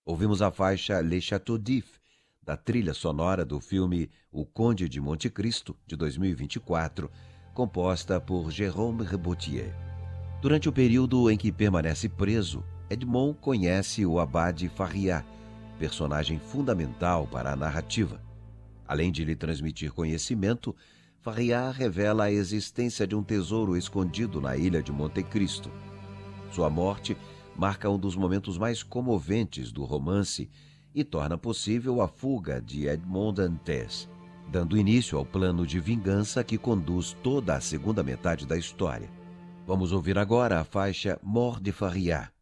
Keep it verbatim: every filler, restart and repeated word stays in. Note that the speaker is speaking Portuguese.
Ouvimos a faixa Le Château d'If, da trilha sonora do filme O Conde de Monte Cristo, de dois mil e vinte e quatro, composta por Jérôme Rebottier. Durante o período em que permanece preso, Edmond conhece o abade Faria, personagem fundamental para a narrativa. Além de lhe transmitir conhecimento, Faria revela a existência de um tesouro escondido na ilha de Monte Cristo. Sua morte marca um dos momentos mais comoventes do romance e torna possível a fuga de Edmond Dantes, dando início ao plano de vingança que conduz toda a segunda metade da história. Vamos ouvir agora a faixa Mort de Faria,